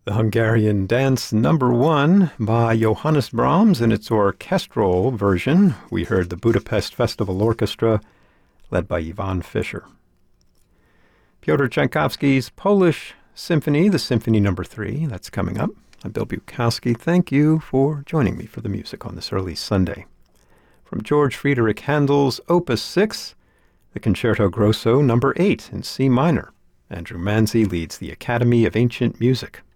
The Hungarian Dance Number 1 by Johannes Brahms in its orchestral version. We heard the Budapest Festival Orchestra, led by Ivan Fischer. Pyotr Tchaikovsky's Polish Symphony, the Symphony Number 3, that's coming up. I'm Bill Bukowski. Thank you for joining me for the music on this early Sunday. From George Friedrich Handel's Opus 6, the Concerto Grosso Number 8 in C minor. Andrew Manzi leads the Academy of Ancient Music.